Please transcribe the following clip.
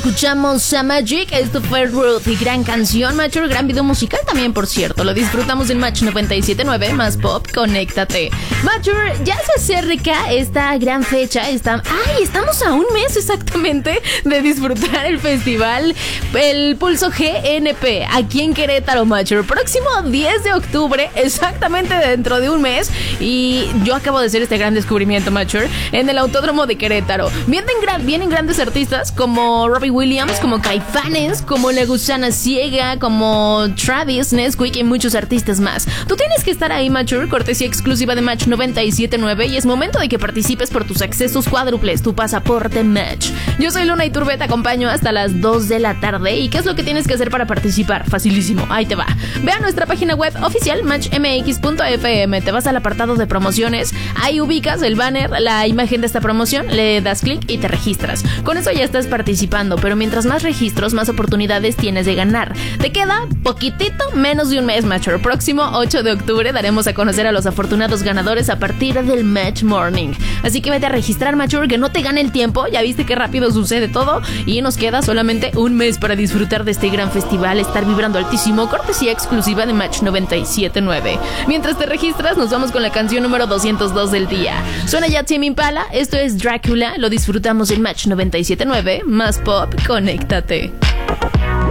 escuchamos a Magic. Esto fue Ruth y gran canción, Mature. Gran video musical también, por cierto. Lo disfrutamos en Match 97.9 más pop. Conéctate. Mature, ya se acerca esta gran fecha. Estamos a un mes exactamente de disfrutar el festival, el Pulso GNP, aquí en Querétaro, Mature. Próximo 10 de octubre, exactamente dentro de un mes. Y yo acabo de hacer este gran descubrimiento, Mature, en el Autódromo de Querétaro. Vienen grandes artistas como Robbie Williams, como Caifanes, como La Gusana Ciega, como Travis, Nesquik y muchos artistas más. Tú tienes que estar ahí, Mature, cortesía exclusiva de Match 97.9, y es momento de que participes por tus accesos cuádruples, tu pasaporte Match. Yo soy Luna Iturbe, te acompaño hasta las 2 de la tarde. ¿Y qué es lo que tienes que hacer para participar? Facilísimo, ahí te va. Ve a nuestra página web oficial matchmx.fm, te vas al apartado de promociones, ahí ubicas el banner, la imagen de esta promoción, le das clic y te registras. Con eso ya estás participando, pero mientras más registros, más oportunidades tienes de ganar. Te queda poquitito menos de un mes, Mature. Próximo 8 de octubre daremos a conocer a los afortunados ganadores a partir del Match Morning. Así que vete a registrar, Mature, que no te gane el tiempo. Ya viste qué rápido sucede todo y nos queda solamente un mes para disfrutar de este gran festival, estar vibrando altísimo, cortesía exclusiva de Match 97.9. Mientras te registras, nos vamos con la canción número 202 del día. Suena ya Tame Impala, esto es Drácula, lo disfrutamos en Match 97.9, más pop, conéctate.